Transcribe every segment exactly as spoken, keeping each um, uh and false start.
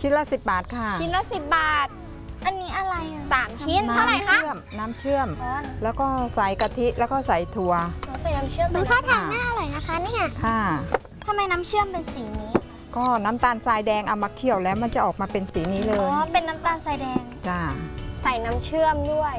ชิ้นละสิบบาทค่ะชิ้นละสิบบาทอันนี้อะไรสามชิ้นน้ำเท่าไหร่คะเชื่อมน้ำเชื่อมแล้วก็ใส่กะทิแล้วก็ใส่ถั่วใส่น้ำเชื่อมมันท่าทางน่าอร่อยนะคะเนี่ยค่ะทำไมน้ำเชื่อมเป็นสีนี้ก็น้ำตาลทรายแดงเอามาเคี่ยวแล้วมันจะออกมาเป็นสีนี้เลยอ๋อเป็นน้ำตาลทรายแดงจ้าใส่น้ำเชื่อมด้วย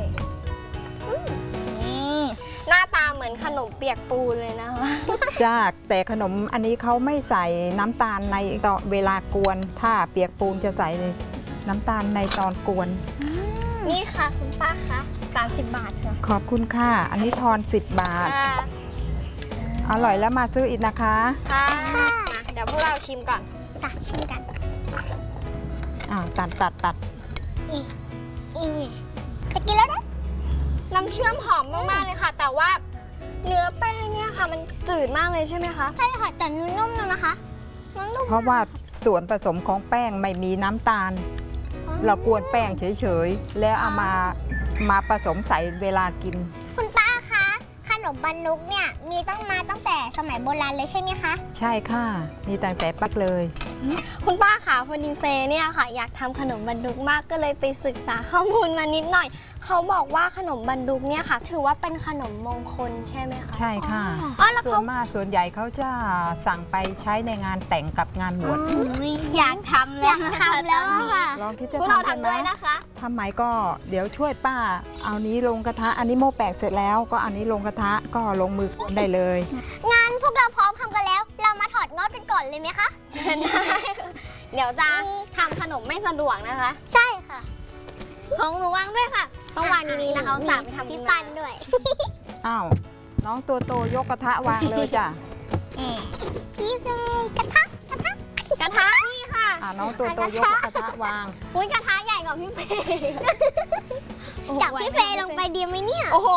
นี่หน้าตาเหมือนขนมเปียกปูนเลยนะคะจ้าแต่ขนมอันนี้เขาไม่ใส่น้ำตาลในตอนเวลากวนถ้าเปียกปูนจะใส่น้ำตาลในตอนกวนนี่ค่ะคุณป้าคะสามสิบบาทค่ะขอบคุณค่ะอันนี้ทอนสิบบาทอร่อยแล้วมาซื้ออีกนะคะค่ะเดี๋ยวพวกเราชิมก่อนตัดชิมกันอ่าตัดตัดตัดอีอีจะกินแล้วนะน้ำเชื่อมหอมมากๆเลยค่ะแต่ว่าเนื้อแป้งเนี่ยค่ะมันจืดมากเลยใช่ไหมคะใช่ค่ะแต่นุ่มๆนะคะเพราะว่าส่วนผสมของแป้งไม่มีน้ำตาลเรากวนแป้งเฉยๆแล้วเอามามาผสมใส่เวลากินคุณป้าคะขนมบันนุกเนี่ยมีตั้งมาตั้งแต่สมัยโบราณเลยใช่ไหมคะใช่ค่ะมีตั้งแต่ปักเลยคุณป้าคะพอดีเฟเนี่ยค่ะอยากทำขนมบันดุกมากก็เลยไปศึกษาข้อมูลมานิดหน่อยเขาบอกว่าขนมบันดุกเนี่ยค่ะถือว่าเป็นขนมมงคลใช่ไหมคะใช่ค่ะส่วนมากส่วนใหญ่เขาจะสั่งไปใช้ในงานแต่งกับงานบวชอยากทำแล้วทำแล้วค่ะลองคิดจะทำทำด้วยนะคะทำไหมก็เดี๋ยวช่วยป้าเอานี้ลงกระทะอันนี้โม่แปลกเสร็จแล้วก็อันนี้ลงกระทะก็ลงมือได้เลยงานพวกเราพร้อมทำกันแล้วเรามาถอดงอกกันก่อนเลยไหมคะเดี๋ยวจะทำขนมไม่สะดวกนะคะใช่ค่ะของหนูวางด้วยค่ะต้องวางดีๆนะคะสามทำพี่ปันด้วยอ้าวน้องตัวโตยกกระทะวางเลยจ้ะพี่เฟย์กระทะกระทะกระทะนี่ค่ะอ่าน้องตัวโตยกกระทะวางอุ้ยกระทะใหญ่กว่าพี่เฟย์จับพี่เฟย์ลงไปดีไหมเนี่ยโอ้โห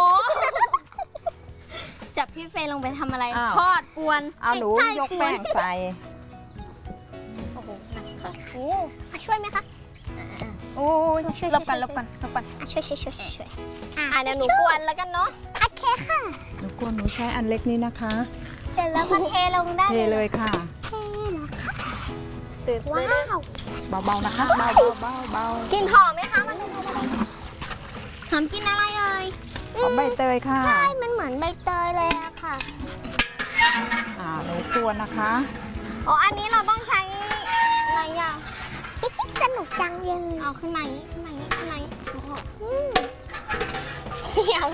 จับพี่เฟย์ลงไปทำอะไรทอดกวนเอาหนูยกแป้งใส่โอ้โหช่วยไหมคะโอ้ยลบกันลบกันลบกันช่วยช่วยช่วยช่วยอ่ะเดี๋ยวหนูกวนแล้วกันเนาะโอเคค่ะหนูกวนหนูใช้อันเล็กนี้นะคะเสร็จแล้วก็เทลงได้เทเลยค่ะเทนะคะตื่นว้าวเบาๆนะคะเบาๆเบาๆเบาๆกินหอมไหมคะมันหอมกินอะไรเอ่ยหอมใบเตยค่ะใช่มันเหมือนใบเตยเลยอะค่ะอ่าหนูกวนนะคะอ๋ออันนี้เราต้องใช้อะไรอย่างสนุกจังเลยเอาขึ้นมานี้ขึ้นมานี้ขึ้นมานี้เสียง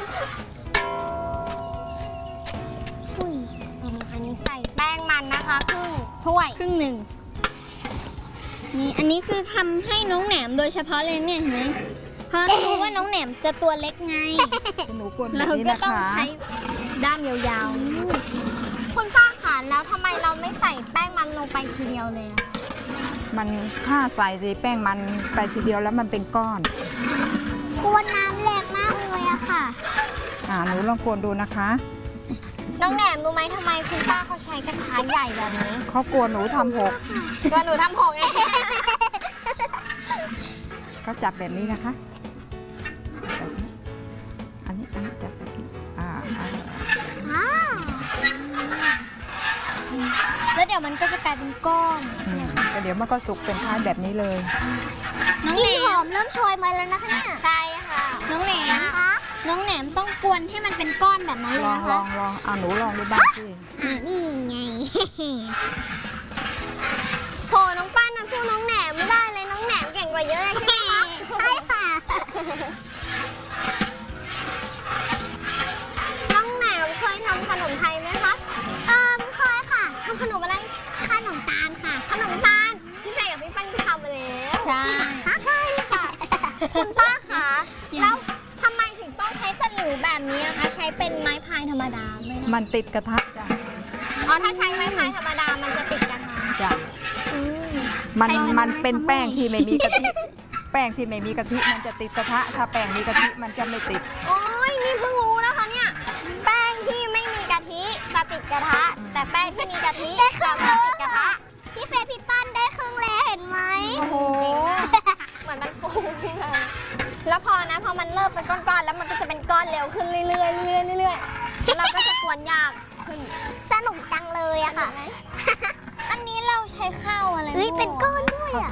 อุ้ยอันนี้ใส่แป้งมันนะคะครึ่งถ้วยครึ่งหนึ่งนี่อันนี้คือทำให้น้องแหนมโดยเฉพาะเลยเนี่ยเห็นไหมเพราะรู้ว่าน้องแหนมจะตัวเล็กไงเราก็ต้องใช้ด้ามยาวๆคุณป้าคะแล้วทำไมเราไม่ใส่แป้งมันลงไปทีเดียวเลยมันถ้าใส่แป้งมันไปทีเดียวแล้วมันเป็นก้อนกวนน้ำแรงมากเลยอะค่ะอ่าหนูลองกวนดูนะคะน้องแหนมรู้ไหมทำไมคุณป้าเขาใช้กระทะใหญ่แบบนี้เขากลัวหนูทำหกกลัวหนูทำหกไงเขาจับแบบนี้นะคะอันนี้อันนี้จับแบบนี้อ่าแล้วเดี๋ยวมันก็จะกลายเป็นก้อนแต่เดี๋ยวมันก็สุกเป็นท้ายแบบนี้เลยน้องแหนมหอมเริ่มโชยมาแล้วนะคะเนี่ยใช่ค่ะน้องแหนมน้องแหนมต้องกวนให้มันเป็นก้อนแบบนั้นเลยนะคะลองลองเอาหนูลองดูบ้างสินี่ไงโหน้องป้าน่ะสู้น้องแหนมไม่ได้เลยน้องแหนมเก่งกว่าเยอะเลยใช่ไหมคะใช่ค่ะน้องแหนมเคยทำขนมไทยไหมคะเออเคยค่ะทำขนมอะไรขนมตาลค่ะขนมตาลพี่เฟย์กับพี่ปั้นก็ทำมาแล้วใช่ใช่ค่ะคุณป้าคะแล้วทำไมถึงต้องใช้ตะหลิวแบบนี้คะใช้เป็นไม้พายธรรมดาไหมมันติดกระทะจ้ะอ๋อถ้าใช้ไม้พายธรรมดามันจะติดกระทะจ้ะมันมันเป็นแป้งที่ไม่มีกะทิแป้งที่ไม่มีกะทิมันจะติดกระทะถ้าแป้งมีกะทิมันจะไม่ติดโอ้ยนี่เพิ่งรู้นะคะเนี่ยแป้งที่ไม่มีกะทิจะติดกระทะแต่แป้งที่มีกะทิจะไม่ติดกระทะพี่เฟย์พี่ปั้นได้ครึ่งแล้วเห็นไหมโอ้โหเหมือนมันฟูนี่เลยแล้วพอนะพอมันเริ่มเป็นก้อนๆแล้วมันก็จะเป็นก้อนเร็วขึ้นเรื่อยๆเรื่อยๆเรื่อยๆเราก็จะกวนยากขึ้นสนุกจังเลยอะค่ะอันนี้เราใช้ข้าวอะไรเป็นก้อนด้วยอะ